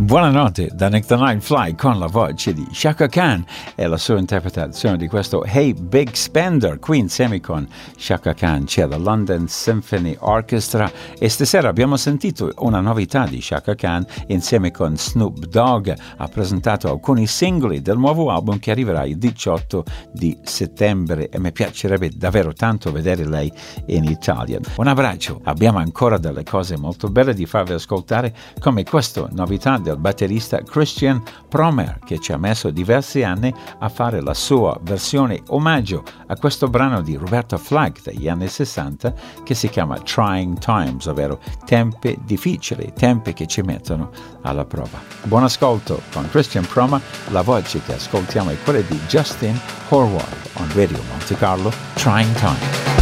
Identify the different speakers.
Speaker 1: Buonanotte da Nick the Night Fly con la voce di Chaka Khan e la sua interpretazione di questo Hey Big Spender. Qui insieme con Chaka Khan c'è la London Symphony Orchestra e stasera abbiamo sentito una novità di Chaka Khan insieme con Snoop Dogg. Ha presentato alcuni singoli del nuovo album che arriverà il 18 di settembre e mi piacerebbe davvero tanto vedere lei in Italia. Un abbraccio, abbiamo ancora delle cose molto belle di farvi ascoltare, come questa novità del batterista Christian Promer, che ci ha messo diversi anni a fare la sua versione omaggio a questo brano di Roberta Flack degli anni 60 che si chiama Trying Times, ovvero tempi difficili, tempi che ci mettono alla prova. Buon ascolto con Christian Promer. La voce che ascoltiamo è quella di Justin Horvath on Radio Monte Carlo, Trying Times.